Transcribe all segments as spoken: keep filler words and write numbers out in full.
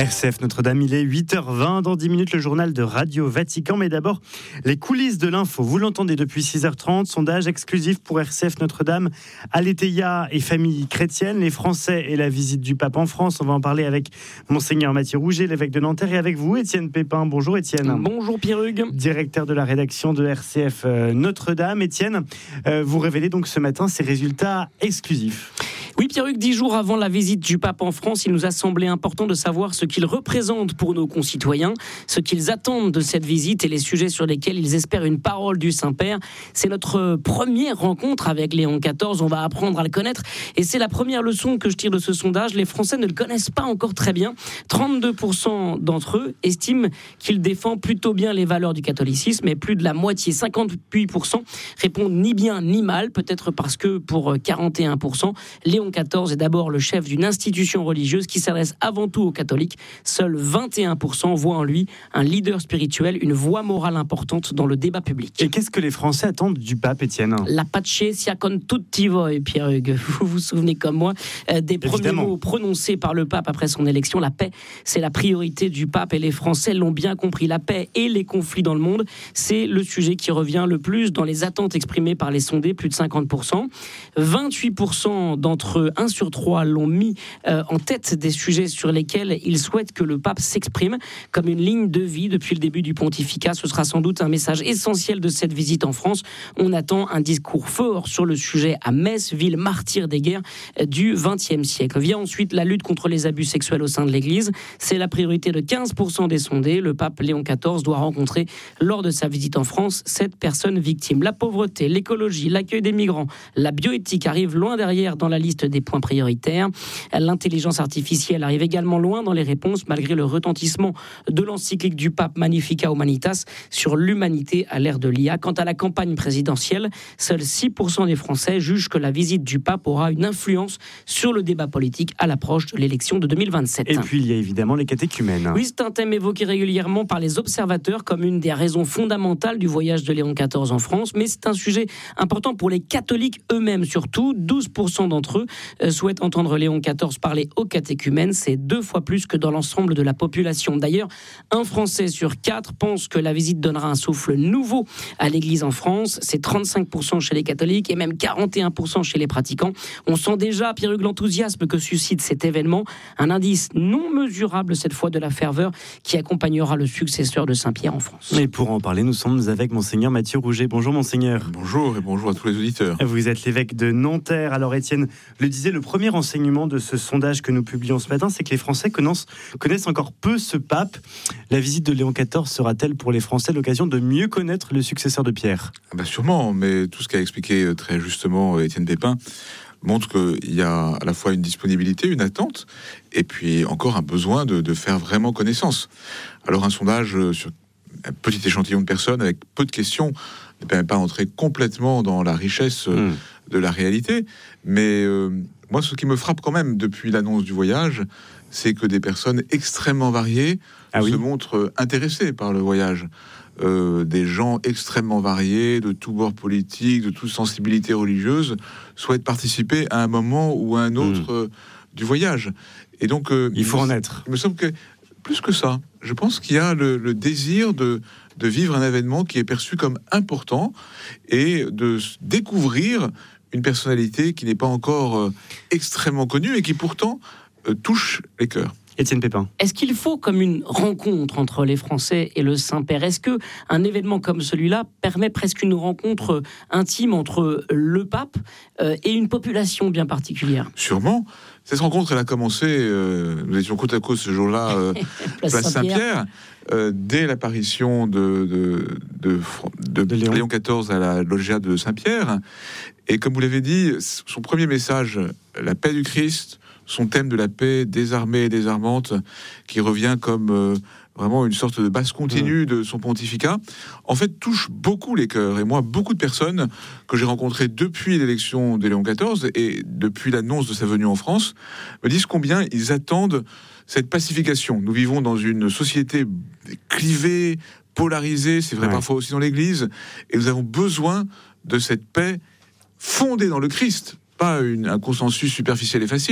R C F Notre-Dame, il est huit heures vingt. Dans dix minutes, le journal de Radio Vatican. Mais d'abord, les coulisses de l'info. Vous l'entendez depuis six heures trente. Sondage exclusif pour R C F Notre-Dame. Aletheia et famille chrétienne, les Français et la visite du pape en France. On va en parler avec Monseigneur Mathieu Rouget, l'évêque de Nanterre, et avec vous, Étienne Pépin. Bonjour Étienne. Bonjour Pierre-Hugues. Directeur de la rédaction de R C F Notre-Dame. Étienne, euh, vous révélez donc ce matin ces résultats exclusifs. Oui, Pierre-Hugues, dix jours avant la visite du pape en France, il nous a semblé important de savoir ce qu'il représente pour nos concitoyens, ce qu'ils attendent de cette visite et les sujets sur lesquels ils espèrent une parole du Saint-Père. C'est notre première rencontre avec Léon quatorze, on va apprendre à le connaître et c'est la première leçon que je tire de ce sondage. Les Français ne le connaissent pas encore très bien. trente-deux pour cent d'entre eux estiment qu'il défend plutôt bien les valeurs du catholicisme et plus de la moitié, cinquante-huit pour cent, répondent ni bien ni mal, peut-être parce que pour quarante et un pour cent, Léon quatorze est d'abord le chef d'une institution religieuse qui s'adresse avant tout aux catholiques. Seuls vingt et un pour cent voient en lui un leader spirituel, une voix morale importante dans le débat public. Et qu'est-ce que les Français attendent du pape, Étienne ? La pace sia con tutti voi, Pierre-Hugues. Vous vous souvenez comme moi euh, des premiers Évidemment. mots prononcés par le pape après son élection. La paix, c'est la priorité du pape et les Français l'ont bien compris. La paix et les conflits dans le monde, c'est le sujet qui revient le plus dans les attentes exprimées par les sondés, plus de cinquante pour cent. vingt-huit pour cent d'entre eux, un sur trois, l'ont mis euh, en tête des sujets sur lesquels ils souhaitent que le pape s'exprime comme une ligne de vie depuis le début du pontificat. Ce sera sans doute un message essentiel de cette visite en France. On attend un discours fort sur le sujet à Metz, ville martyre des guerres du vingtième siècle. Vient ensuite la lutte contre les abus sexuels au sein de l'Église. C'est la priorité de quinze pour cent des sondés. Le pape Léon quatorze doit rencontrer lors de sa visite en France sept personnes victimes. La pauvreté, l'écologie, l'accueil des migrants, la bioéthique arrive loin derrière dans la liste des points prioritaires. L'intelligence artificielle arrive également loin dans les réponses malgré le retentissement de l'encyclique du pape Magnificat Humanitas sur l'humanité à l'ère de l'I A. Quant à la campagne présidentielle, seuls six pour cent des Français jugent que la visite du pape aura une influence sur le débat politique à l'approche de l'élection de deux mille vingt-sept. Et puis il y a évidemment les catéchumènes. Oui, c'est un thème évoqué régulièrement par les observateurs comme une des raisons fondamentales du voyage de Léon quatorze en France, mais c'est un sujet important pour les catholiques eux-mêmes surtout. douze pour cent d'entre eux souhaitent entendre Léon quatorze parler aux catéchumènes. C'est deux fois plus que dans l'ensemble de la population. D'ailleurs, un Français sur quatre pense que la visite donnera un souffle nouveau à l'Église en France. C'est trente-cinq pour cent chez les catholiques et même quarante et un pour cent chez les pratiquants. On sent déjà, Pierre-Hugues, l'enthousiasme que suscite cet événement. Un indice non mesurable cette fois de la ferveur qui accompagnera le successeur de Saint-Pierre en France. Et pour en parler, nous sommes avec Monseigneur Mathieu Rouget. Bonjour Monseigneur. Bonjour et bonjour à tous les auditeurs. Vous êtes l'évêque de Nanterre. Alors Étienne le disait, le premier enseignement de ce sondage que nous publions ce matin, c'est que les Français connaissent, connaissent encore peu ce pape. La visite de Léon quatorze sera-t-elle pour les Français l'occasion de mieux connaître le successeur de Pierre ? Ah bah sûrement, mais tout ce qu'a expliqué très justement Étienne Pépin montre qu'il y a à la fois une disponibilité, une attente, et puis encore un besoin de, de faire vraiment connaissance. Alors un sondage sur un petit échantillon de personnes avec peu de questions ne permet pas d'entrer complètement dans la richesse mmh. de la réalité, mais euh, moi ce qui me frappe quand même depuis l'annonce du voyage, c'est que des personnes extrêmement variées ah oui. se montrent intéressées par le voyage. Euh, des gens extrêmement variés, de tous bords politiques, de toutes sensibilités religieuses, souhaitent participer à un moment ou à un autre mmh. euh, du voyage. Et donc, euh, il faut en être. Il me semble que, plus que ça, je pense qu'il y a le, le désir de, de vivre un événement qui est perçu comme important et de découvrir une personnalité qui n'est pas encore euh, extrêmement connue et qui pourtant euh, touche les cœurs. Étienne Pépin. Est-ce qu'il faut comme une rencontre entre les Français et le Saint-Père ? Est-ce qu'un événement comme celui-là permet presque une rencontre intime entre le pape et une population bien particulière ? Sûrement. Cette rencontre, elle a commencé, euh, nous étions côte à côte ce jour-là, euh, place, place Saint-Pierre, Saint-Pierre euh, dès l'apparition de, de, de, de, de Léon. Léon quatorze à la loggia de Saint-Pierre. Et comme vous l'avez dit, son premier message, la paix du Christ, son thème de la paix désarmée et désarmante, qui revient comme euh, vraiment une sorte de base continue de son pontificat, en fait touche beaucoup les cœurs. Et moi, beaucoup de personnes que j'ai rencontrées depuis l'élection de Léon quatorze et depuis l'annonce de sa venue en France me disent combien ils attendent cette pacification. Nous vivons dans une société clivée, polarisée, c'est vrai ouais. parfois aussi dans l'Église, et nous avons besoin de cette paix fondée dans le Christ, pas une, un consensus superficiel et facile,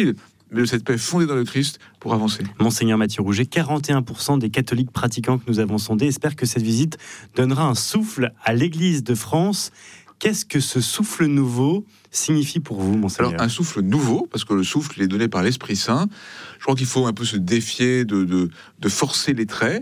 mais de cette paix fondée dans le Christ pour avancer. Monseigneur Mathieu Rouget, quarante et un pour cent des catholiques pratiquants que nous avons sondés espèrent que cette visite donnera un souffle à l'Église de France. Qu'est-ce que ce souffle nouveau signifie pour vous, Monseigneur ? Alors, un souffle nouveau, parce que le souffle il est donné par l'Esprit Saint. Je crois qu'il faut un peu se défier de, de, de forcer les traits.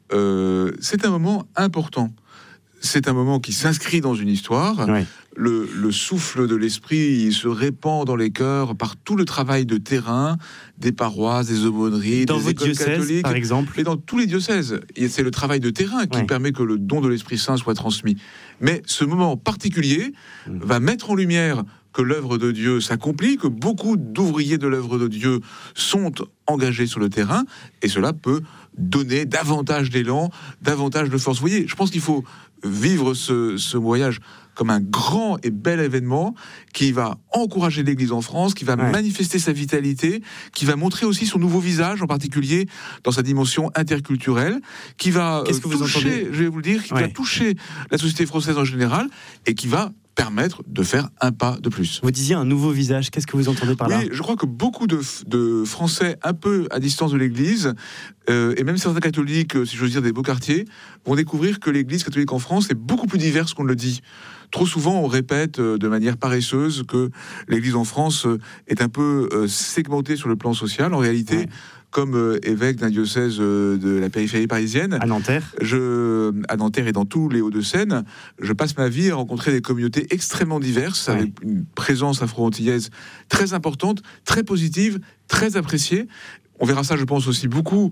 Euh, c'est un moment important. C'est un moment qui s'inscrit dans une histoire. Oui. Le, le souffle de l'esprit il se répand dans les cœurs par tout le travail de terrain des paroisses, des aumôneries, dans des votre écoles diocèse, catholiques, par exemple, et dans tous les diocèses. Et c'est le travail de terrain qui oui. permet que le don de l'Esprit Saint soit transmis. Mais ce moment particulier mmh. va mettre en lumière que l'œuvre de Dieu s'accomplit, que beaucoup d'ouvriers de l'œuvre de Dieu sont engagés sur le terrain, et cela peut donner davantage d'élan, davantage de force. Vous voyez, je pense qu'il faut vivre ce, ce voyage comme un grand et bel événement qui va encourager l'Église en France, qui va ouais. manifester sa vitalité, qui va montrer aussi son nouveau visage, en particulier dans sa dimension interculturelle, qui va Qu'est-ce que vous toucher, entendez je vais vous le dire, qui ouais. va toucher la société française en général et qui va permettre de faire un pas de plus. Vous disiez un nouveau visage, qu'est-ce que vous entendez par oui, là ? Je crois que beaucoup de, de Français un peu à distance de l'Église, euh, et même certains catholiques, si j'ose dire des beaux quartiers, vont découvrir que l'Église catholique en France est beaucoup plus diverse qu'on ne le dit. Trop souvent, on répète de manière paresseuse que l'Église en France est un peu segmentée sur le plan social. En réalité, ouais. comme euh, évêque d'un diocèse euh, de la périphérie parisienne, à Nanterre, je, à Nanterre et dans tous les Hauts-de-Seine, je passe ma vie à rencontrer des communautés extrêmement diverses, ouais. avec une présence afro-antillaise très importante, très positive, très appréciée. On verra ça, je pense, aussi beaucoup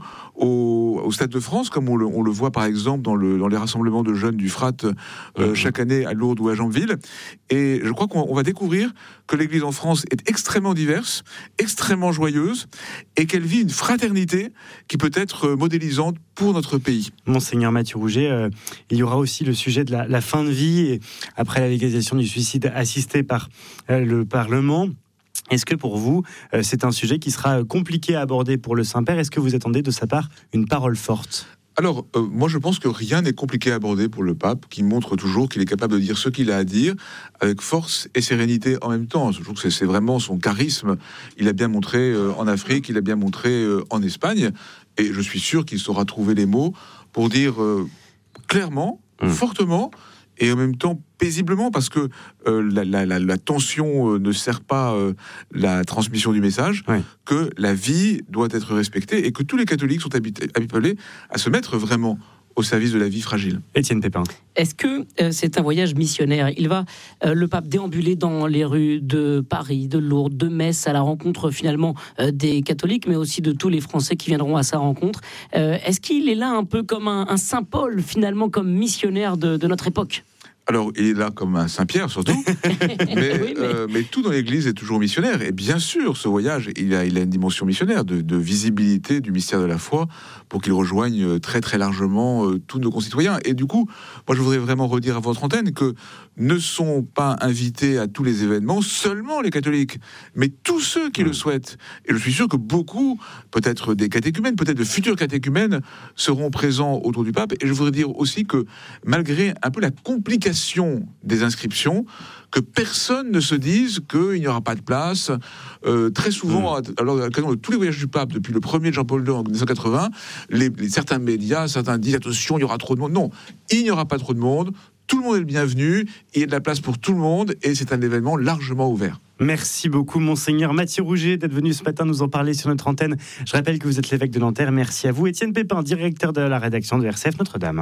au, au Stade de France, comme on le, on le voit par exemple dans, le, dans les rassemblements de jeunes du Frat euh, mmh. chaque année à Lourdes ou à Jambeville. Et je crois qu'on on va découvrir que l'Église en France est extrêmement diverse, extrêmement joyeuse, et qu'elle vit une fraternité qui peut être modélisante pour notre pays. Monseigneur Mathieu Rouget, euh, il y aura aussi le sujet de la, la fin de vie, et après la légalisation du suicide assisté par euh, le Parlement. Est-ce que pour vous, euh, c'est un sujet qui sera compliqué à aborder pour le Saint-Père ? Est-ce que vous attendez de sa part une parole forte ? Alors, euh, moi je pense que rien n'est compliqué à aborder pour le pape, qui montre toujours qu'il est capable de dire ce qu'il a à dire, avec force et sérénité en même temps. Je trouve que c'est, c'est vraiment son charisme. Il a bien montré euh, en Afrique, il a bien montré euh, en Espagne, et je suis sûr qu'il saura trouver les mots pour dire euh, clairement, mmh. fortement, et en même temps paisiblement, parce que euh, la, la, la, la tension euh, ne sert pas euh, la transmission du message, ouais. que la vie doit être respectée et que tous les catholiques sont appelés à se mettre vraiment au service de la vie fragile. Étienne Pépin. Est-ce que euh, c'est un voyage missionnaire ? Il va, euh, le pape, déambuler dans les rues de Paris, de Lourdes, de Metz, à la rencontre finalement euh, des catholiques, mais aussi de tous les Français qui viendront à sa rencontre. Euh, est-ce qu'il est là un peu comme un, un Saint Paul, finalement, comme missionnaire de, de notre époque ? Alors, il est là comme un Saint-Pierre, surtout. mais, oui, mais... Euh, mais tout dans l'Église est toujours missionnaire. Et bien sûr, ce voyage, il a, il a une dimension missionnaire, de, de visibilité du mystère de la foi, pour qu'il rejoigne très, très largement euh, tous nos concitoyens. Et du coup, moi, je voudrais vraiment redire à votre antenne que ne sont pas invités à tous les événements seulement les catholiques, mais tous ceux qui mmh. le souhaitent. Et je suis sûr que beaucoup, peut-être des catéchumènes, peut-être de futurs catéchumènes, seront présents autour du pape. Et je voudrais dire aussi que, malgré un peu la complication des inscriptions, que personne ne se dise qu'il n'y aura pas de place. Euh, très souvent, mmh. alors, à l'occasion de tous les voyages du pape, depuis le premier de Jean-Paul deux en dix-neuf cent quatre-vingts, les, les, certains médias, certains disent attention, il y aura trop de monde. Non, il n'y aura pas trop de monde. Tout le monde est le bienvenu. Il y a de la place pour tout le monde et c'est un événement largement ouvert. Merci beaucoup, Monseigneur Mathieu Rouget, d'être venu ce matin nous en parler sur notre antenne. Je rappelle que vous êtes l'évêque de Nanterre. Merci à vous. Étienne Pépin, directeur de la rédaction de R C F Notre-Dame.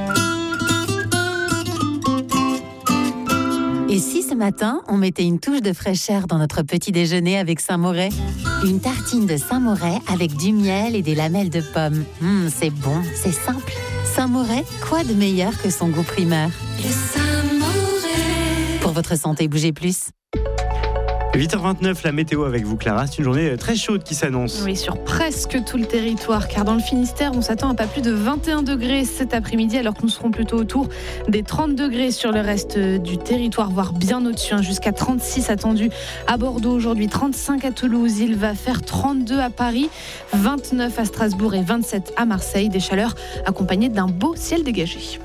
Et si ce matin, on mettait une touche de fraîcheur dans notre petit déjeuner avec Saint-Moret ? Une tartine de Saint-Moret avec du miel et des lamelles de pommes. Mmh, c'est bon, c'est simple. Saint-Moret, quoi de meilleur que son goût primaire ? Le Saint-Moret. Pour votre santé, bougez plus. huit heures vingt-neuf, la météo avec vous, Clara. C'est une journée très chaude qui s'annonce. Oui, sur presque tout le territoire, car dans le Finistère, on s'attend à pas plus de vingt et un degrés cet après-midi, alors que nous serons plutôt autour des trente degrés sur le reste du territoire, voire bien au-dessus, hein, jusqu'à trente-six attendus à Bordeaux aujourd'hui, trente-cinq à Toulouse, il va faire trente-deux à Paris, vingt-neuf à Strasbourg et vingt-sept à Marseille. Des chaleurs accompagnées d'un beau ciel dégagé.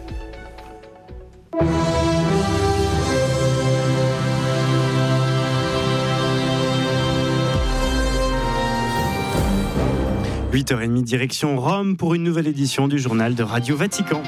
huit heures trente, direction Rome pour une nouvelle édition du journal de Radio Vatican.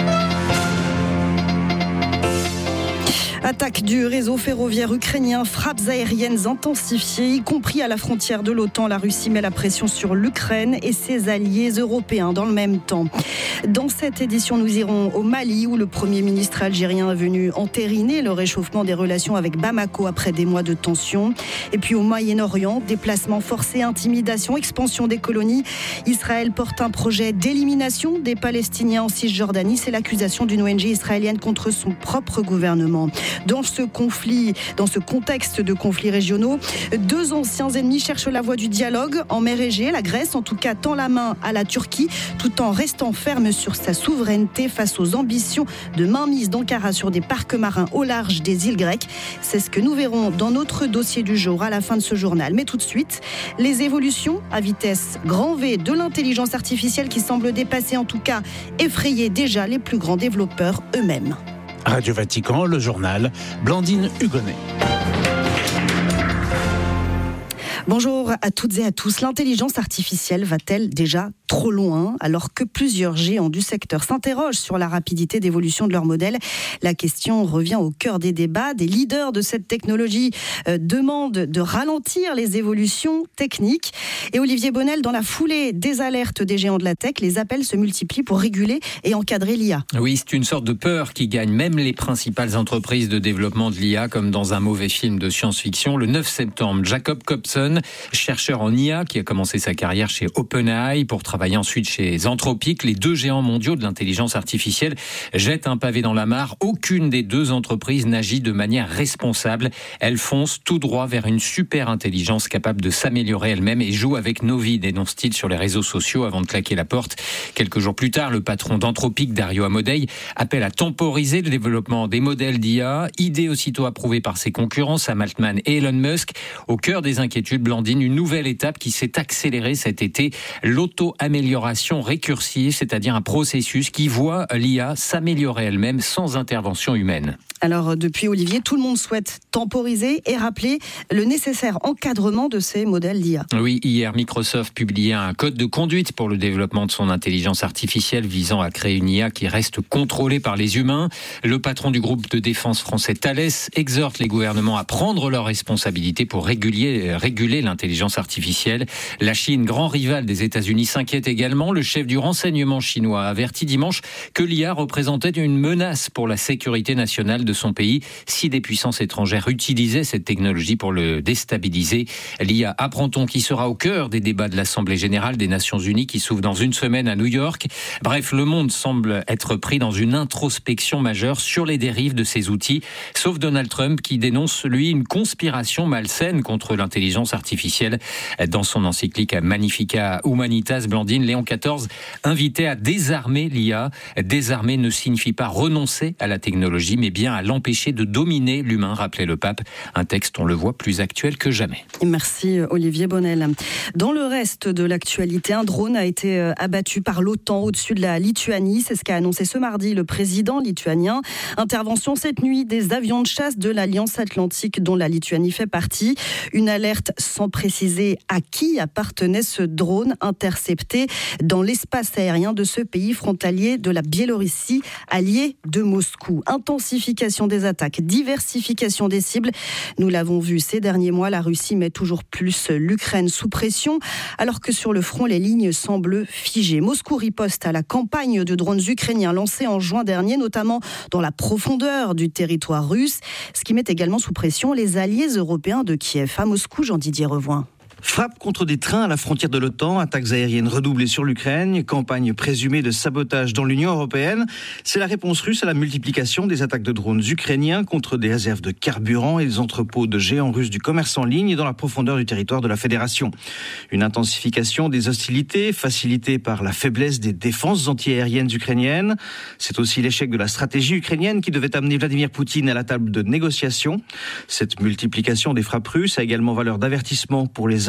Attaque du réseau ferroviaire ukrainien, frappes aériennes intensifiées, y compris à la frontière de l'OTAN. La Russie met la pression sur l'Ukraine et ses alliés européens dans le même temps. Dans cette édition, nous irons au Mali où le Premier ministre algérien est venu entériner le réchauffement des relations avec Bamako après des mois de tension. Et puis au Moyen-Orient, déplacements forcés, intimidation, expansion des colonies. Israël porte un projet d'élimination des Palestiniens en Cisjordanie. C'est l'accusation d'une O N G israélienne contre son propre gouvernement. Dans ce conflit, dans ce contexte de conflits régionaux, deux anciens ennemis cherchent la voie du dialogue. En mer Égée, la Grèce, en tout cas, tend la main à la Turquie, tout en restant ferme sur sa souveraineté face aux ambitions de mainmise d'Ankara sur des parcs marins au large des îles grecques. C'est ce que nous verrons dans notre dossier du jour à la fin de ce journal. Mais tout de suite, les évolutions à vitesse grand V de l'intelligence artificielle qui semble dépasser, en tout cas, effrayer déjà les plus grands développeurs eux-mêmes. Radio Vatican, le journal, Blandine Hugonnet. Bonjour à toutes et à tous. L'intelligence artificielle va-t-elle déjà trop loin alors que plusieurs géants du secteur s'interrogent sur la rapidité d'évolution de leur modèle? La question revient au cœur des débats. Des leaders de cette technologie euh, demandent de ralentir les évolutions techniques. Et Olivier Bonnel, dans la foulée des alertes des géants de la tech, les appels se multiplient pour réguler et encadrer l'I A. Oui, c'est une sorte de peur qui gagne même les principales entreprises de développement de l'I A, comme dans un mauvais film de science-fiction. Le neuf septembre, Jacob Cobson, chercheur en I A qui a commencé sa carrière chez OpenAI pour travailler ensuite chez Anthropic, les deux géants mondiaux de l'intelligence artificielle, jette un pavé dans la mare. Aucune des deux entreprises n'agit de manière responsable. Elles foncent tout droit vers une super intelligence capable de s'améliorer elle-même et joue avec nos vies, dénonce-t-il sur les réseaux sociaux avant de claquer la porte. Quelques jours plus tard, le patron d'Anthropic, Dario Amodei, appelle à temporiser le développement des modèles d'I A, idée aussitôt approuvée par ses concurrents, Sam Altman et Elon Musk. Au cœur des inquiétudes, Blandine, une nouvelle étape qui s'est accélérée cet été, l'auto-amélioration récursive, c'est-à-dire un processus qui voit l'I A s'améliorer elle-même sans intervention humaine. Alors depuis Olivier, tout le monde souhaite temporiser et rappeler le nécessaire encadrement de ces modèles d'I A. Oui, hier Microsoft publiait un code de conduite pour le développement de son intelligence artificielle visant à créer une I A qui reste contrôlée par les humains. Le patron du groupe de défense français Thales exhorte les gouvernements à prendre leurs responsabilités pour réguler, réguler l'intelligence artificielle. La Chine, grand rival des États-Unis, s'inquiète également. Le chef du renseignement chinois a averti dimanche que l'I A représentait une menace pour la sécurité nationale de son pays si des puissances étrangères utilisaient cette technologie pour le déstabiliser. L'I A, apprend-on, qui sera au cœur des débats de l'Assemblée générale des Nations unies qui s'ouvre dans une semaine à New York. Bref, le monde semble être pris dans une introspection majeure sur les dérives de ces outils, sauf Donald Trump qui dénonce, lui, une conspiration malsaine contre l'intelligence artificielle. Dans son encyclique Magnificat Humanitas, Blandine, Léon quatorze invitait à désarmer l'I A. Désarmer ne signifie pas renoncer à la technologie, mais bien à l'empêcher de dominer l'humain, rappelait le pape. Un texte, on le voit, plus actuel que jamais. Merci Olivier Bonnel. Dans le reste de l'actualité, un drone a été abattu par l'OTAN au-dessus de la Lituanie. C'est ce qu'a annoncé ce mardi le président lituanien. Intervention cette nuit des avions de chasse de l'Alliance Atlantique dont la Lituanie fait partie. Une alerte sans préciser à qui appartenait ce drone intercepté dans l'espace aérien de ce pays frontalier de la Biélorussie, allié de Moscou. Intensification des attaques, diversification des cibles. Nous l'avons vu ces derniers mois, la Russie met toujours plus l'Ukraine sous pression, alors que sur le front, les lignes semblent figées. Moscou riposte à la campagne de drones ukrainiens lancée en juin dernier, notamment dans la profondeur du territoire russe, ce qui met également sous pression les alliés européens de Kiev. À Moscou, Jean-Didier Revoin. Frappe contre des trains à la frontière de l'OTAN, attaques aériennes redoublées sur l'Ukraine, campagne présumée de sabotage dans l'Union européenne. C'est la réponse russe à la multiplication des attaques de drones ukrainiens contre des réserves de carburant et des entrepôts de géants russes du commerce en ligne et dans la profondeur du territoire de la Fédération. Une intensification des hostilités facilitée par la faiblesse des défenses antiaériennes ukrainiennes. C'est aussi l'échec de la stratégie ukrainienne qui devait amener Vladimir Poutine à la table de négociation. Cette multiplication des frappes russes a également valeur d'avertissement pour les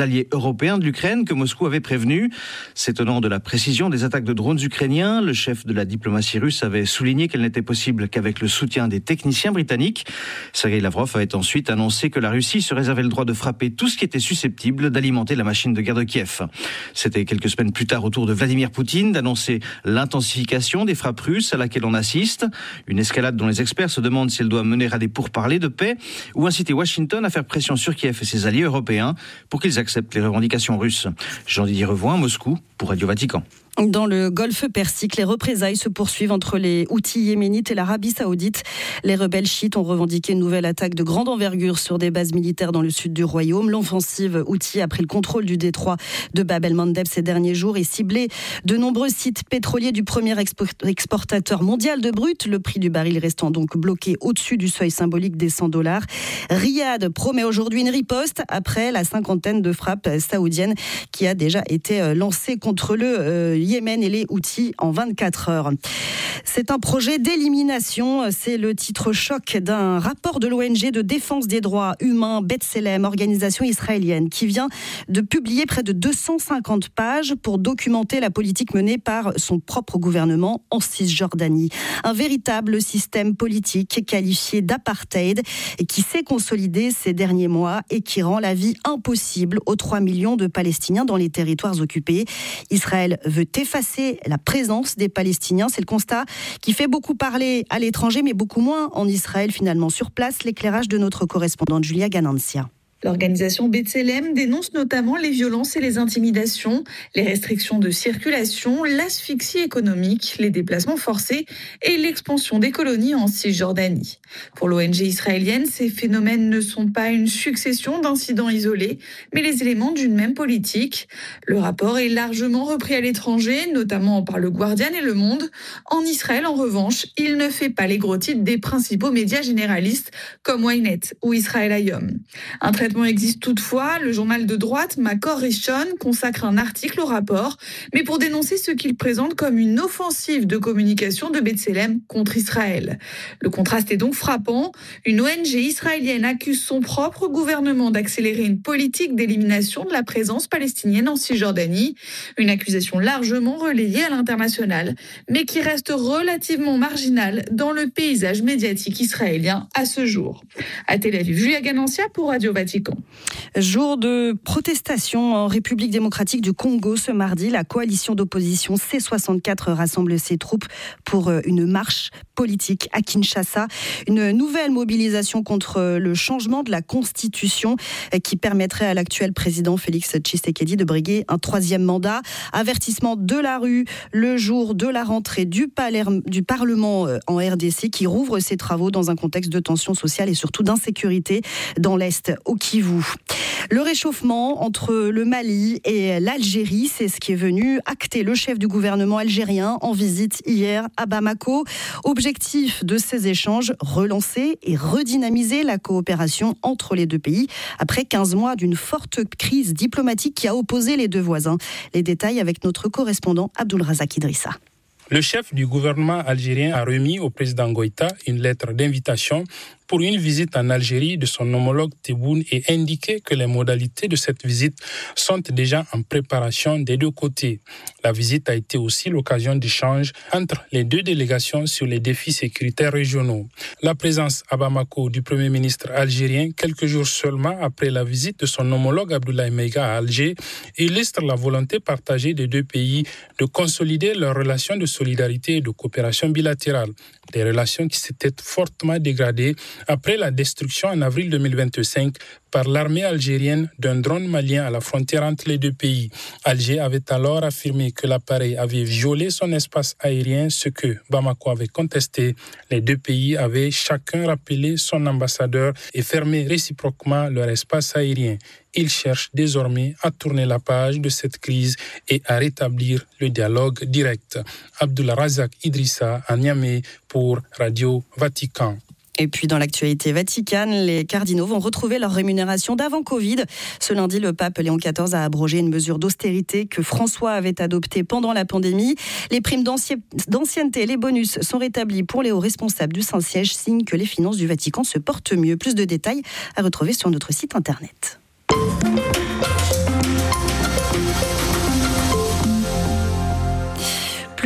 alliés européens de l'Ukraine que Moscou avait prévenu. S'étonnant de la précision des attaques de drones ukrainiens, le chef de la diplomatie russe avait souligné qu'elle n'était possible qu'avec le soutien des techniciens britanniques. Sergei Lavrov avait ensuite annoncé que la Russie se réservait le droit de frapper tout ce qui était susceptible d'alimenter la machine de guerre de Kiev. C'était quelques semaines plus tard au tour de Vladimir Poutine d'annoncer l'intensification des frappes russes à laquelle on assiste. Une escalade dont les experts se demandent si elle doit mener à des pourparlers de paix ou inciter Washington à faire pression sur Kiev et ses alliés européens pour qu'ils acceptent les revendications russes. Jean-Didier Revoin, Moscou, pour Radio Vatican. Dans le golfe Persique, les représailles se poursuivent entre les Houthis yéménites et l'Arabie saoudite. Les rebelles chiites ont revendiqué une nouvelle attaque de grande envergure sur des bases militaires dans le sud du royaume. L'offensive Houthi a pris le contrôle du détroit de Bab el-Mandeb ces derniers jours et ciblé de nombreux sites pétroliers du premier exportateur mondial de brut. Le prix du baril restant donc bloqué au-dessus du seuil symbolique des cent dollars. Riyad promet aujourd'hui une riposte après la cinquantaine de frappes saoudiennes qui a déjà été lancée contre le euh, Yémen et les Houthis en vingt-quatre heures. C'est un projet d'élimination, c'est le titre choc d'un rapport de l'O N G de défense des droits humains B'Tselem, organisation israélienne, qui vient de publier près de deux cent cinquante pages pour documenter la politique menée par son propre gouvernement en Cisjordanie. Un véritable système politique qualifié d'apartheid et qui s'est consolidé ces derniers mois et qui rend la vie impossible aux trois millions de Palestiniens dans les territoires occupés. Israël veut effacer la présence des Palestiniens. C'est le constat qui fait beaucoup parler à l'étranger, mais beaucoup moins en Israël finalement. Sur place, l'éclairage de notre correspondante Julia Ganancia. L'organisation B'Tselem dénonce notamment les violences et les intimidations, les restrictions de circulation, l'asphyxie économique, les déplacements forcés et l'expansion des colonies en Cisjordanie. Pour l'O N G israélienne, ces phénomènes ne sont pas une succession d'incidents isolés, mais les éléments d'une même politique. Le rapport est largement repris à l'étranger, notamment par le Guardian et Le Monde. En Israël, en revanche, il ne fait pas les gros titres des principaux médias généralistes comme Ynet ou Israël Hayom. Un traitement existe toutefois. Le journal de droite Makor Rishon consacre un article au rapport, mais pour dénoncer ce qu'il présente comme une offensive de communication de B'Tselem contre Israël. Le contraste est donc frappant. Une O N G israélienne accuse son propre gouvernement d'accélérer une politique d'élimination de la présence palestinienne en Cisjordanie. Une accusation largement relayée à l'international, mais qui reste relativement marginale dans le paysage médiatique israélien à ce jour. À Tel Aviv, Julia Ganancia pour Radio Vatican. Jour de protestation en République démocratique du Congo ce mardi. La coalition d'opposition C soixante-quatre rassemble ses troupes pour une marche politique à Kinshasa. Une nouvelle mobilisation contre le changement de la Constitution qui permettrait à l'actuel président Félix Tshisekedi de briguer un troisième mandat. Avertissement de la rue le jour de la rentrée du, palais, du Parlement en R D C qui rouvre ses travaux dans un contexte de tension sociale et surtout d'insécurité dans l'Est au Kivu. Le réchauffement entre le Mali et l'Algérie, c'est ce qui est venu acter le chef du gouvernement algérien en visite hier à Bamako. Objectif de ces échanges, relancer et redynamiser la coopération entre les deux pays après quinze mois d'une forte crise diplomatique qui a opposé les deux voisins. Les détails avec notre correspondant Abdulrazak Idrissa. Le chef du gouvernement algérien a remis au président Goïta une lettre d'invitation pour une visite en Algérie de son homologue Tebboune et indiqué que les modalités de cette visite sont déjà en préparation des deux côtés. La visite a été aussi l'occasion d'échanges entre les deux délégations sur les défis sécuritaires régionaux. La présence à Bamako du Premier ministre algérien, quelques jours seulement après la visite de son homologue Abdoulaye Meiga à Alger, illustre la volonté partagée des deux pays de consolider leurs relations de solidarité et de coopération bilatérale. Des relations qui s'étaient fortement dégradées après la destruction en avril deux mille vingt-cinq par l'armée algérienne d'un drone malien à la frontière entre les deux pays. Alger avait alors affirmé que l'appareil avait violé son espace aérien, ce que Bamako avait contesté. Les deux pays avaient chacun rappelé son ambassadeur et fermé réciproquement leur espace aérien. Ils cherchent désormais à tourner la page de cette crise et à rétablir le dialogue direct. Abdulrazak Idrissa à Niamey pour Radio Vatican. Et puis dans l'actualité vaticane, les cardinaux vont retrouver leur rémunération d'avant Covid. Ce lundi, le pape Léon quatorze a abrogé une mesure d'austérité que François avait adoptée pendant la pandémie. Les primes d'ancienneté et les bonus sont rétablis pour les hauts responsables du Saint-Siège, signe que les finances du Vatican se portent mieux. Plus de détails à retrouver sur notre site internet.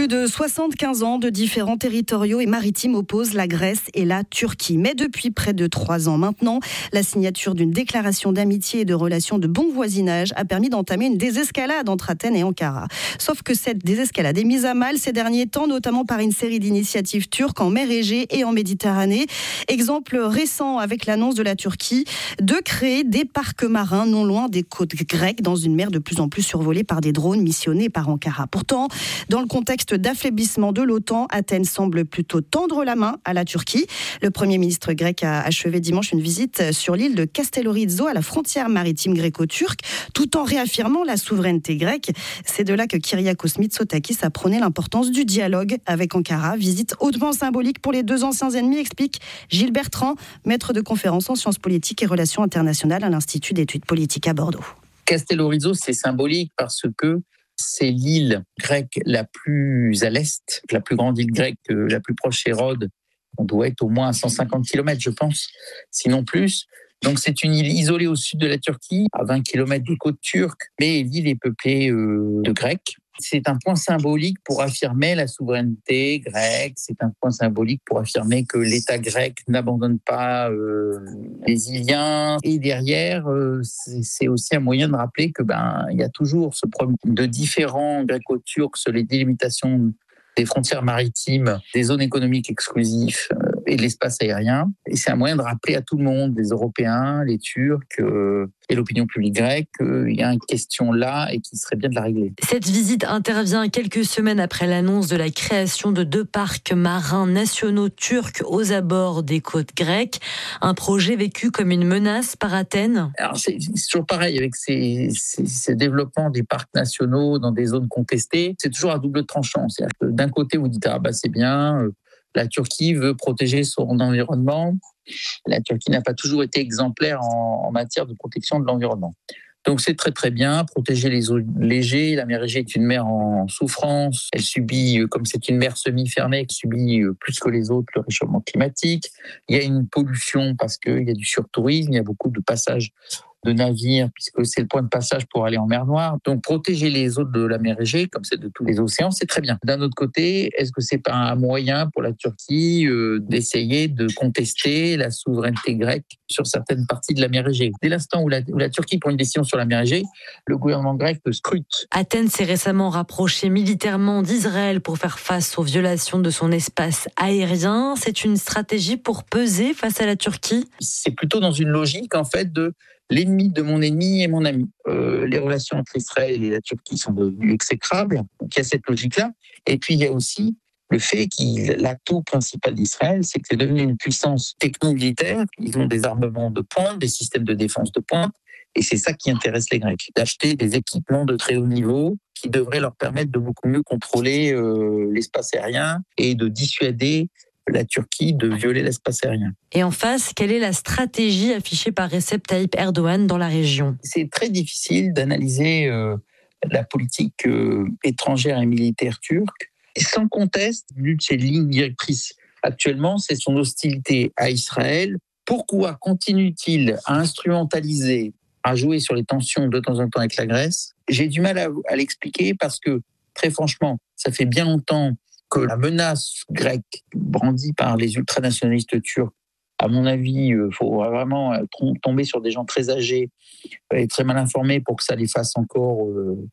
Plus de soixante-quinze ans de différends territoriaux et maritimes opposent la Grèce et la Turquie. Mais depuis près de trois ans maintenant, la signature d'une déclaration d'amitié et de relations de bon voisinage a permis d'entamer une désescalade entre Athènes et Ankara. Sauf que cette désescalade est mise à mal ces derniers temps, notamment par une série d'initiatives turques en mer Égée et en Méditerranée. Exemple récent avec l'annonce de la Turquie de créer des parcs marins non loin des côtes grecques, dans une mer de plus en plus survolée par des drones missionnés par Ankara. Pourtant, dans le contexte d'affaiblissement de l'OTAN, Athènes semble plutôt tendre la main à la Turquie. Le Premier ministre grec a achevé dimanche une visite sur l'île de Castellorizo, à la frontière maritime gréco-turque, tout en réaffirmant la souveraineté grecque. C'est de là que Kyriakos Mitsotakis a prôné l'importance du dialogue avec Ankara. Visite hautement symbolique pour les deux anciens ennemis, explique Gilles Bertrand, maître de conférence en sciences politiques et relations internationales à l'Institut d'études politiques à Bordeaux. Castellorizo, c'est symbolique parce que c'est l'île grecque la plus à l'est, la plus grande île grecque, la plus proche chez Rhodes. On doit être au moins à cent cinquante kilomètres, je pense, sinon plus. Donc c'est une île isolée au sud de la Turquie, à vingt kilomètres des côtes turques, mais l'île est peuplée euh, de Grecs. C'est un point symbolique pour affirmer la souveraineté grecque, c'est un point symbolique pour affirmer que l'État grec n'abandonne pas euh, les Iliens. Et derrière, euh, c'est, c'est aussi un moyen de rappeler que ben il y a toujours ce problème de différends gréco-turcs sur les délimitations des frontières maritimes, des zones économiques exclusives euh, et de l'espace aérien. Et c'est un moyen de rappeler à tout le monde, les Européens, les Turcs euh, et l'opinion publique grecque, qu'il y a une question là et qu'il serait bien de la régler. Cette visite intervient quelques semaines après l'annonce de la création de deux parcs marins nationaux turcs aux abords des côtes grecques. Un projet vécu comme une menace par Athènes. Alors c'est, c'est toujours pareil avec ces, ces, ces développements des parcs nationaux dans des zones contestées. C'est toujours à double tranchant. C'est-à-dire que d'un côté, vous dites ah bah c'est bien, euh, la Turquie veut protéger son environnement. La Turquie n'a pas toujours été exemplaire en, en matière de protection de l'environnement. Donc c'est très très bien, protéger les eaux légères. La mer Égée est une mer en souffrance. Elle subit, comme c'est une mer semi-fermée, elle subit plus que les autres le réchauffement climatique. Il y a une pollution parce qu'il y a du surtourisme, il y a beaucoup de passages de navires, puisque c'est le point de passage pour aller en mer Noire. Donc, protéger les eaux de la mer Égée, comme celle de tous les océans, c'est très bien. D'un autre côté, est-ce que c'est pas un moyen pour la Turquie euh, d'essayer de contester la souveraineté grecque sur certaines parties de la mer Égée? Dès l'instant où la, où la Turquie prend une décision sur la mer Égée, le gouvernement grec scrute. Athènes s'est récemment rapproché militairement d'Israël pour faire face aux violations de son espace aérien. C'est une stratégie pour peser face à la Turquie? C'est plutôt dans une logique, en fait, de l'ennemi de mon ennemi est mon ami. Euh, les relations entre Israël et la Turquie sont devenues exécrables. Donc il y a cette logique-là. Et puis il y a aussi le fait que l'atout principal d'Israël, c'est que c'est devenu une puissance techno-militaire. Ils ont des armements de pointe, des systèmes de défense de pointe. Et c'est ça qui intéresse les Grecs, d'acheter des équipements de très haut niveau qui devraient leur permettre de beaucoup mieux contrôler euh, l'espace aérien et de dissuader la Turquie de violer l'espace aérien. Et en face, quelle est la stratégie affichée par Recep Tayyip Erdogan dans la région? C'est très difficile d'analyser euh, la politique euh, étrangère et militaire turque. Et sans conteste, l'une de ses lignes directrices actuellement, c'est son hostilité à Israël. Pourquoi continue-t-il à instrumentaliser, à jouer sur les tensions de temps en temps avec la Grèce? J'ai du mal à, à l'expliquer parce que, très franchement, ça fait bien longtemps que la menace grecque brandie par les ultranationalistes turcs, à mon avis, il faut vraiment tomber sur des gens très âgés et très mal informés pour que ça les fasse encore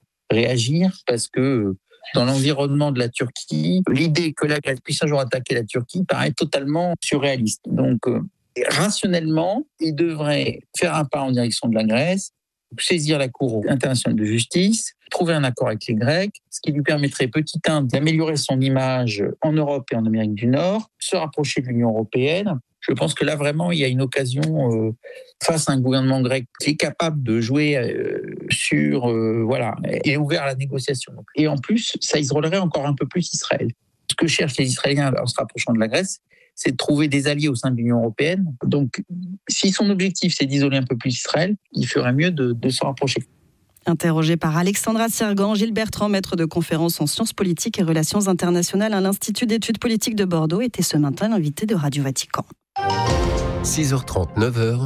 réagir, parce que dans l'environnement de la Turquie, l'idée que la Grèce puisse un jour attaquer la Turquie paraît totalement surréaliste. Donc, rationnellement, il devrait faire un pas en direction de la Grèce, saisir la Cour internationale de justice, trouver un accord avec les Grecs, ce qui lui permettrait petit un d'améliorer son image en Europe et en Amérique du Nord, se rapprocher de l'Union européenne. Je pense que là, vraiment, il y a une occasion euh, face à un gouvernement grec qui est capable de jouer euh, sur, euh, voilà, et ouvert à la négociation. Et en plus, ça isolerait encore un peu plus Israël. Ce que cherchent les Israéliens en se rapprochant de la Grèce, c'est de trouver des alliés au sein de l'Union européenne. Donc, si son objectif, c'est d'isoler un peu plus Israël, il ferait mieux de, de s'en rapprocher. Interrogé par Alexandra Sergan, Gilles Bertrand, maître de conférence en sciences politiques et relations internationales à l'Institut d'études politiques de Bordeaux, était ce matin l'invité de Radio Vatican. six heures trente, neuf heures,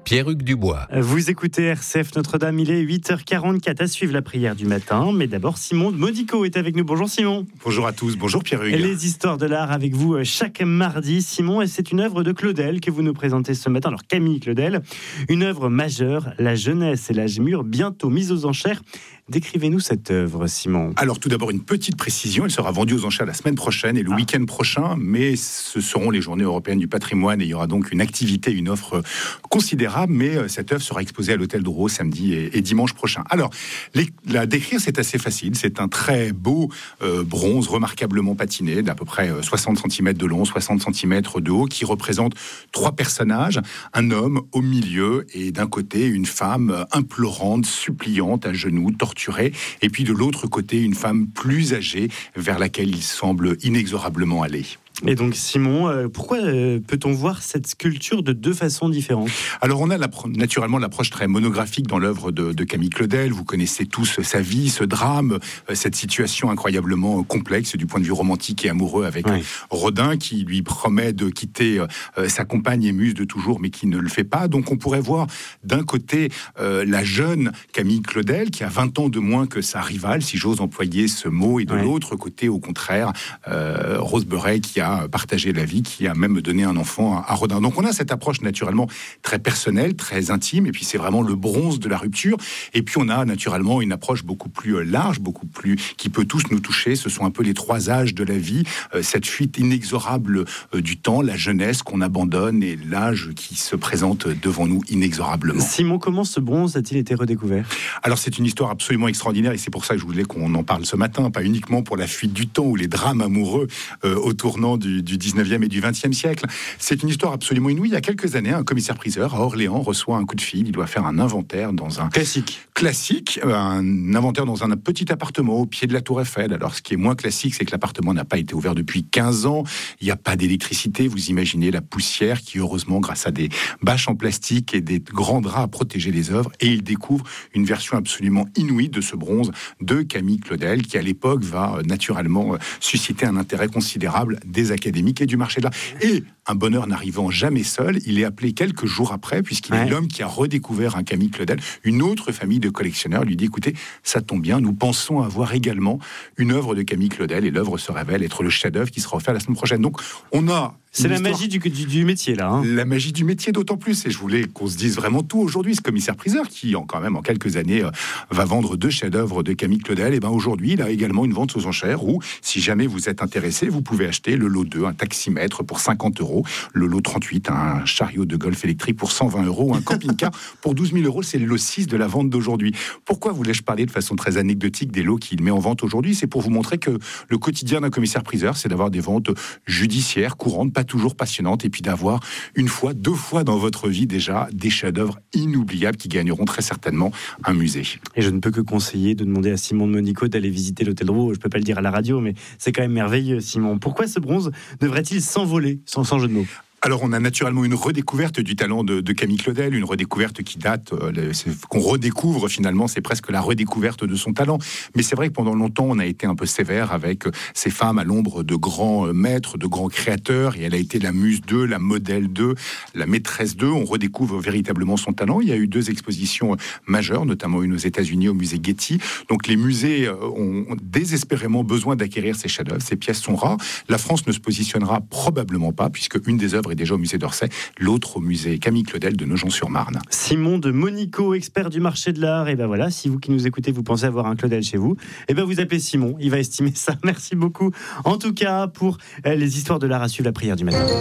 Pierre-Hugues Dubois. Vous écoutez R C F Notre-Dame, il est huit heures quarante-quatre à suivre la prière du matin. Mais d'abord, Simon de Modico est avec nous. Bonjour Simon. Bonjour à tous, bonjour Pierre-Hugues. Les histoires de l'art avec vous chaque mardi. Simon, et c'est une œuvre de Claudel que vous nous présentez ce matin. Alors Camille Claudel, une œuvre majeure, la jeunesse et l'âge mûr, bientôt mise aux enchères. Décrivez-nous cette œuvre, Simon. Alors tout d'abord, une petite précision, elle sera vendue aux enchères la semaine prochaine et le ah. week-end prochain, mais ce seront les journées européennes du patrimoine et il y aura donc une activité, une offre considérable, mais cette œuvre sera exposée à l'Hôtel Drouot samedi et, et dimanche prochain. Alors, les, la décrire, c'est assez facile, c'est un très beau euh, bronze remarquablement patiné, d'à peu près soixante centimètres de long, soixante centimètres de haut, qui représente trois personnages, un homme au milieu et d'un côté une femme implorante, suppliante, à genoux, torturée, et puis de l'autre côté, une femme plus âgée vers laquelle il semble inexorablement aller. Et donc Simon, euh, pourquoi euh, peut-on voir cette sculpture de deux façons différentes ? Alors on a la, naturellement l'approche très monographique dans l'œuvre de, de Camille Claudel. Vous connaissez tous sa vie, ce drame, euh, cette situation incroyablement complexe du point de vue romantique et amoureux avec oui. Rodin qui lui promet de quitter euh, sa compagne et muse de toujours mais qui ne le fait pas. Donc on pourrait voir d'un côté euh, la jeune Camille Claudel qui a vingt ans de moins que sa rivale, si j'ose employer ce mot, et de oui. l'autre côté au contraire euh, Rose Beuret qui a partagé la vie, qui a même donné un enfant à Rodin. Donc on a cette approche naturellement très personnelle, très intime, et puis c'est vraiment le bronze de la rupture. Et puis on a naturellement une approche beaucoup plus large, beaucoup plus qui peut tous nous toucher. Ce sont un peu les trois âges de la vie, euh, cette fuite inexorable euh, du temps, la jeunesse qu'on abandonne et l'âge qui se présente devant nous inexorablement. Simon, comment ce bronze a-t-il été redécouvert ? Alors c'est une histoire absolument extraordinaire et c'est pour ça que je voulais qu'on en parle ce matin, pas uniquement pour la fuite du temps ou les drames amoureux euh, au tournant du, du dix-neuvième et du vingtième siècle. C'est une histoire absolument inouïe. Il y a quelques années, un commissaire-priseur à Orléans reçoit un coup de fil. Il doit faire un inventaire dans un... Classique. Classique. Un inventaire dans un petit appartement au pied de la Tour Eiffel. Alors, ce qui est moins classique, c'est que l'appartement n'a pas été ouvert depuis quinze ans. Il n'y a pas d'électricité. Vous imaginez la poussière qui, heureusement, grâce à des bâches en plastique et des grands draps, a protégé les œuvres. Et il découvre une version absolument inouïe de ce bronze de Camille Claudel, qui, à l'époque, va naturellement susciter un intérêt considérable des académiques et du marché de l'art. Et un bonheur n'arrivant jamais seul, il est appelé quelques jours après, puisqu'il ouais. est l'homme qui a redécouvert un Camille Claudel. Une autre famille de collectionneurs lui dit, écoutez, ça tombe bien, nous pensons avoir également une œuvre de Camille Claudel, et l'œuvre se révèle être le chef-d'œuvre qui sera offert la semaine prochaine. Donc, on a... C'est la magie du, du, du métier, là. Hein. La magie du métier, d'autant plus. Et je voulais qu'on se dise vraiment tout aujourd'hui. Ce commissaire-priseur, qui, en, quand même, en quelques années, euh, va vendre deux chefs-d'œuvre de Camille Claudel, et ben aujourd'hui, il a également une vente aux enchères où, si jamais vous êtes intéressé, vous pouvez acheter le lot deux, un taximètre pour cinquante euros, le lot trente-huit, un chariot de golf électrique pour cent vingt euros, un camping-car pour douze mille euros. C'est le lot six de la vente d'aujourd'hui. Pourquoi voulais-je parler de façon très anecdotique des lots qu'il met en vente aujourd'hui ? C'est pour vous montrer que le quotidien d'un commissaire-priseur, c'est d'avoir des ventes judiciaires, courantes, pas toujours passionnantes, et puis d'avoir une fois, deux fois dans votre vie déjà des chefs-d'œuvre inoubliables qui gagneront très certainement un musée. Et je ne peux que conseiller de demander à Simon de Modico d'aller visiter l'Hôtel Drouot. Je ne peux pas le dire à la radio, mais c'est quand même merveilleux, Simon. Pourquoi ce bronze devrait-il s'envoler, sans, sans jeu de mots ? Alors, on a naturellement une redécouverte du talent de, de Camille Claudel, une redécouverte qui date, euh, qu'on redécouvre finalement, c'est presque la redécouverte de son talent. Mais c'est vrai que pendant longtemps, on a été un peu sévère avec ces femmes à l'ombre de grands euh, maîtres, de grands créateurs, et elle a été la muse d'eux, la modèle d'eux, la maîtresse d'eux. On redécouvre véritablement son talent. Il y a eu deux expositions majeures, notamment une aux États-Unis au musée Getty. Donc, les musées ont désespérément besoin d'acquérir ces chefs-d'œuvre. Ces pièces sont rares. La France ne se positionnera probablement pas, puisque une des œuvres est déjà au musée d'Orsay, l'autre au musée Camille Claudel de Nogent-sur-Marne. Simon de Modico, expert du marché de l'art. Et ben voilà, si vous qui nous écoutez, vous pensez avoir un Claudel chez vous, et ben vous appelez Simon, il va estimer ça. Merci beaucoup. En tout cas, pour les histoires de l'art à suivre la prière du matin.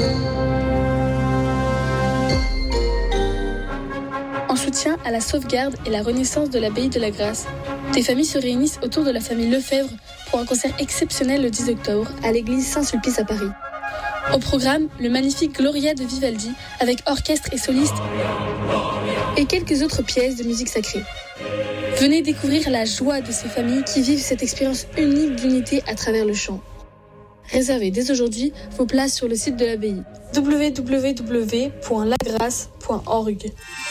En soutien à la sauvegarde et la renaissance de l'abbaye de la Grâce, des familles se réunissent autour de la famille Lefebvre pour un concert exceptionnel le dix octobre à l'église Saint-Sulpice à Paris. Au programme, le magnifique Gloria de Vivaldi avec orchestre et soliste et quelques autres pièces de musique sacrée. Venez découvrir la joie de ces familles qui vivent cette expérience unique d'unité à travers le chant. Réservez dès aujourd'hui vos places sur le site de l'abbaye w w w point la grâce point org.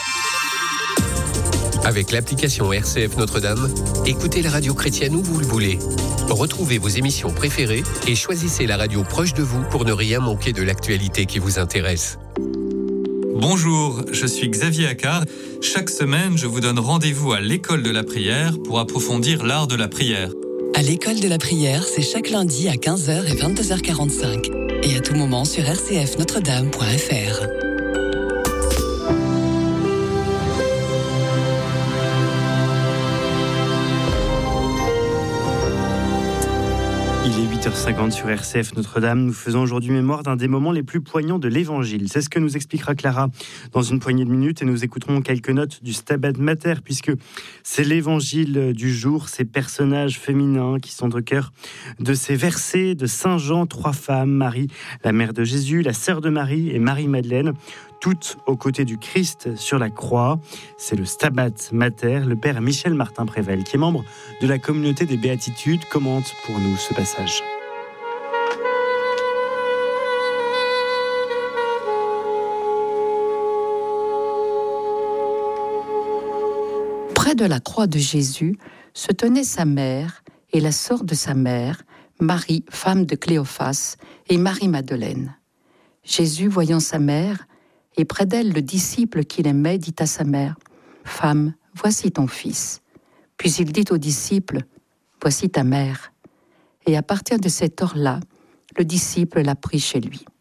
Avec l'application R C F Notre-Dame, écoutez la radio chrétienne où vous le voulez. Retrouvez vos émissions préférées et choisissez la radio proche de vous pour ne rien manquer de l'actualité qui vous intéresse. Bonjour, je suis Xavier Accard. Chaque semaine, je vous donne rendez-vous à l'école de la prière pour approfondir l'art de la prière. À l'école de la prière, c'est chaque lundi à quinze heures et vingt-deux heures quarante-cinq. Et à tout moment sur r c f notre dame point f r. Il est huit heures cinquante sur R C F Notre-Dame. Nous faisons aujourd'hui mémoire d'un des moments les plus poignants de l'Évangile. C'est ce que nous expliquera Clara dans une poignée de minutes et nous écouterons quelques notes du Stabat Mater puisque c'est l'Évangile du jour, ces personnages féminins qui sont au cœur de ces versets de Saint Jean, trois femmes, Marie, la mère de Jésus, la sœur de Marie et Marie-Madeleine, toutes aux côtés du Christ sur la croix. C'est le Stabat Mater. Le père Michel Martin-Prével, qui est membre de la communauté des Béatitudes, commente pour nous ce passage. Près de la croix de Jésus se tenaient sa mère et la sœur de sa mère, Marie, femme de Cléophas, et Marie-Madeleine. Jésus, voyant sa mère, et près d'elle le disciple qu'il aimait, dit à sa mère, « Femme, voici ton fils. » Puis il dit au disciple, « Voici ta mère. » Et à partir de cette heure-là, le disciple l'a pris chez lui.